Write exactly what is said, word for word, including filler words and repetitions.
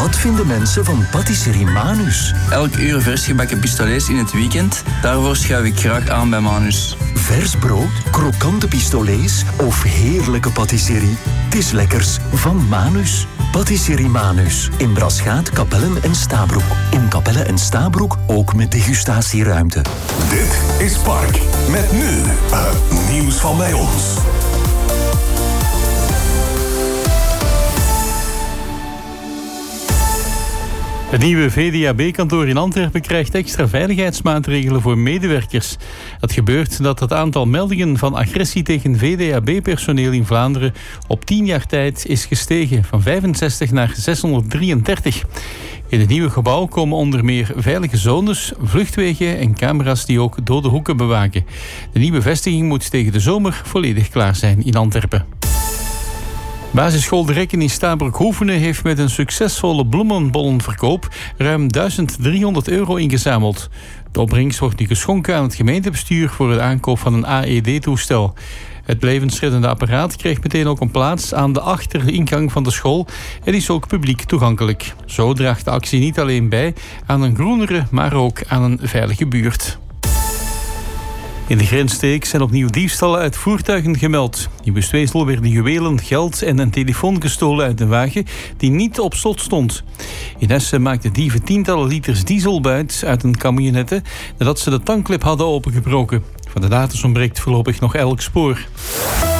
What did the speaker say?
Wat vinden mensen van Patisserie Manus? Elk uur vers gebakken pistolets in het weekend. Daarvoor schuif ik graag aan bij Manus. Vers brood, krokante pistolets of heerlijke patisserie? Het is lekkers van Manus. Patisserie Manus. In Braschaat, Kapellen en Stabroek. In Kapellen en Stabroek ook met degustatieruimte. Dit is Park. Met nu het nieuws van bij ons. Het nieuwe V D A B-kantoor in Antwerpen krijgt extra veiligheidsmaatregelen voor medewerkers. Het gebeurt dat het aantal meldingen van agressie tegen V D A B-personeel in Vlaanderen op tien jaar tijd is gestegen, van vijfenzestig naar zeshonderddrieëndertig. In het nieuwe gebouw komen onder meer veilige zones, vluchtwegen en camera's die ook dode hoeken bewaken. De nieuwe vestiging moet tegen de zomer volledig klaar zijn in Antwerpen. Basisschool De Rekken in Stabroek-Hoevenen heeft met een succesvolle bloemenbollenverkoop ruim duizend driehonderd euro ingezameld. De opbrengst wordt nu geschonken aan het gemeentebestuur voor de aankoop van een A E D-toestel. Het levensreddende apparaat kreeg meteen ook een plaats aan de achteringang van de school en is ook publiek toegankelijk. Zo draagt de actie niet alleen bij aan een groenere, maar ook aan een veilige buurt. In de grensstreek zijn opnieuw diefstallen uit voertuigen gemeld. In Westwezel werden juwelen, geld en een telefoon gestolen uit de wagen die niet op slot stond. In Essen maakten dieven tientallen liters diesel buit uit een camionette nadat ze de tankklep hadden opengebroken. Van de daders ontbreekt voorlopig nog elk spoor.